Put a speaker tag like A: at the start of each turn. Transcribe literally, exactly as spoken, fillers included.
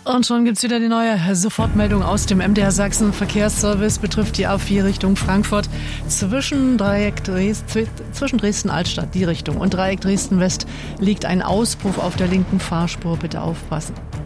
A: Und schon gibt's wieder die neue Sofortmeldung aus dem M D R Sachsen. Verkehrsservice betrifft die A vier Richtung Frankfurt. Zwischen Dreieck Dresden, zwischen Dresden-Altstadt, die Richtung, und Dreieck Dresden-West liegt ein Auspuff auf der linken Fahrspur. Bitte aufpassen.